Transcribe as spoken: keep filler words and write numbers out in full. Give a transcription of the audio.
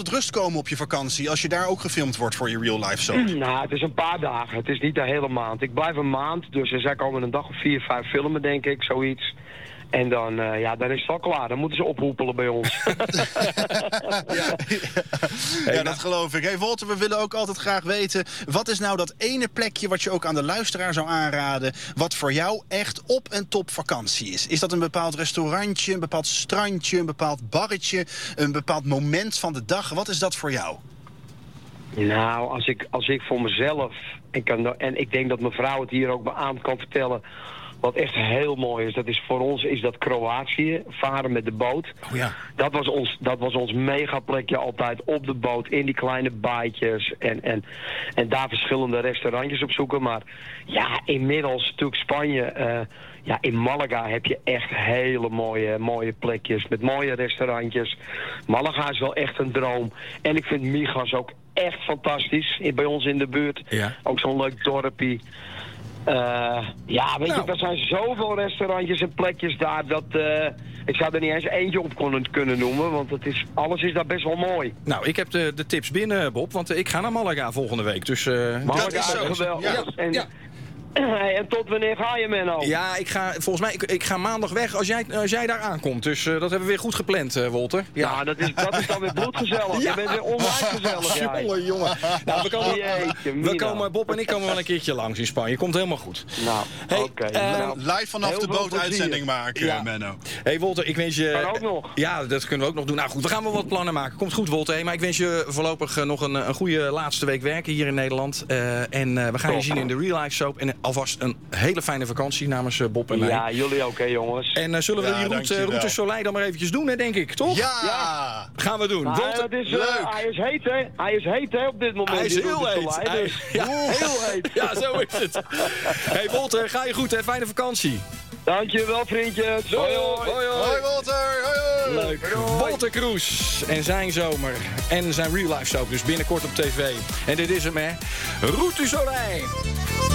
tot rust komen op je vakantie als je daar ook gefilmd wordt voor je real life soap? Nou, het is een paar dagen. Het is niet de hele maand. Ik blijf een maand, dus zij komen een dag of vier, vijf filmen, denk ik, zoiets. En dan, uh, ja, dan is het al klaar. Dan moeten ze ophoepelen bij ons. ja, ja, dat geloof ik. Hey, Wolter, we willen ook altijd graag weten... wat is nou dat ene plekje wat je ook aan de luisteraar zou aanraden... wat voor jou echt op en top vakantie is? Is dat een bepaald restaurantje, een bepaald strandje... een bepaald barretje, een bepaald moment van de dag? Wat is dat voor jou? Nou, als ik, als ik voor mezelf... En, kan, en ik denk dat mevrouw het hier ook beaamd kan vertellen... Wat echt heel mooi is, dat is voor ons is dat Kroatië, varen met de boot. Oh ja. Dat was ons, dat was ons megaplekje altijd op de boot, in die kleine baaitjes. En, en, en daar verschillende restaurantjes op zoeken. Maar ja, inmiddels natuurlijk Spanje. Uh, ja, in Malaga heb je echt hele mooie, mooie plekjes met mooie restaurantjes. Malaga is wel echt een droom. En ik vind Migas ook echt fantastisch, bij ons in de buurt. Ja. Ook zo'n leuk dorpje. Uh, ja, weet nou. je, er zijn zoveel restaurantjes en plekjes daar dat... Uh, ik zou er niet eens eentje op kunnen, kunnen noemen, want het is, alles is daar best wel mooi. Nou, ik heb de, de tips binnen, Bob, want uh, ik ga naar Malaga volgende week. Dus, uh, Malaga dat is zo. geweldig. Ja. En, ja. Hey, en tot wanneer ga je, Menno? Ja, ik ga, volgens mij, ik, ik ga maandag weg als jij, als jij daar aankomt. Dus uh, dat hebben we weer goed gepland, uh, Wolter. Ja, ja dat, is, dat is dan weer bloedgezellig. Ja. Je bent weer onwijs gezellig, jij. Jongen, jongen. Nou, we komen, Jeetje, we komen, Bob en ik komen wel een keertje langs in Spanje. Komt helemaal goed. Nou, hey, oké. Okay. Uh, nou, live vanaf de boot uitzending maken, ja. Menno. Hey, Wolter, ik wens je... Kan ook nog. Ja, dat kunnen we ook nog doen. Nou goed, we gaan wel wat plannen maken. Komt goed, Wolter. Hey, maar ik wens je voorlopig uh, nog een, een goede laatste week werken hier in Nederland. Uh, en uh, we gaan Top. je zien in de Real Life Soap. En alvast een hele fijne vakantie namens uh, Bob en mij. Ja, jullie ook, hè, jongens. En uh, zullen we ja, die route, route Soleil dan maar eventjes doen, hè, denk ik, toch? Ja! ja. Gaan we doen. Nou, het is, uh, Leuk. Hij is heet, hè? Hij is heet, hè, op dit moment. Hij is heel heet. Soleil, Hij, dus. ja, heel heet. Ja, zo is het. Hey, Wolter, ga je goed, hè? Fijne vakantie. Dankjewel, vriendjes. Hoi, hoi. Hoi, hoi Wolter. Hoi, hoi. Leuk. Wolter Kroes en zijn zomer en zijn real life soap. Dus binnenkort op tv. En dit is hem, hè. Route du Soleil.